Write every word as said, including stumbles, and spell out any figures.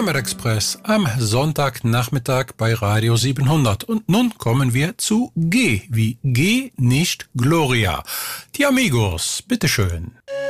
Summer Express am Sonntagnachmittag bei Radio siebenhundert. Und nun kommen wir zu G wie G nicht Gloria. Die Amigos, bitteschön.